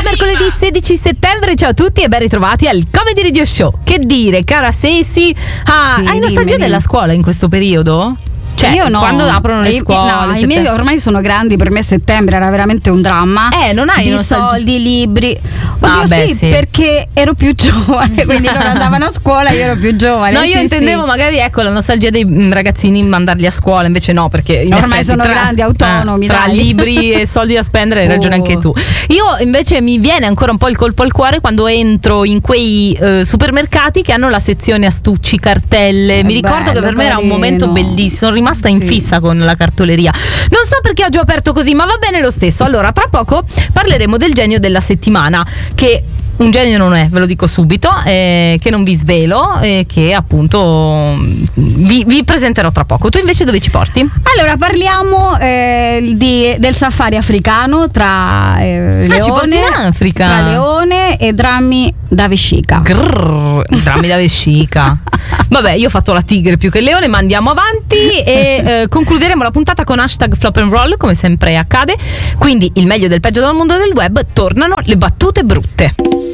mercoledì 16 settembre, ciao a tutti e ben ritrovati al Comedy Radio Show. Che dire, cara Ceci? Hai nostalgia della scuola in questo periodo? Cioè, io no, quando aprono le scuole? No, i miei ormai sono grandi, per me settembre era veramente un dramma. Non hai di nostalgia? Soldi, libri. Oddio, sì, perché ero più giovane, quindi loro andavano a scuola, io ero più giovane. No, io intendevo magari la nostalgia dei ragazzini, mandarli a scuola, invece no, perché in ormai effetti sono grandi, autonomi. Tra libri e soldi da spendere hai ragione anche tu. Io invece mi viene ancora un po' il colpo al cuore quando entro in quei supermercati che hanno la sezione astucci, cartelle. Mi ricordo che per me era un momento bellissimo, sono rimasta in fissa con la cartoleria. Non so perché oggi ho aperto così, ma va bene lo stesso. Allora, tra poco parleremo del genio della settimana, che un genio non è, ve lo dico subito, che non vi svelo, che appunto vi presenterò tra poco. Tu invece dove ci porti? Allora, parliamo del safari africano tra leone, ci porti in Africa? Tra leone e drammi da vescica. Drammi da vescica. Vabbè, io ho fatto la tigre più che il leone, ma andiamo avanti e concluderemo la puntata con #flop and roll, come sempre accade. Quindi il meglio del peggio dal mondo del web, tornano le battute brutte.